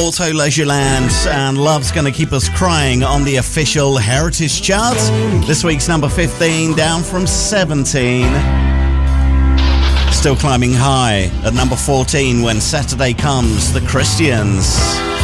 Auto Leisureland, and Love's Gonna Keep Us Crying on the official Heritage Chart. This week's number 15, down from 17. Still climbing high at number 14 when Saturday comes, The Christians.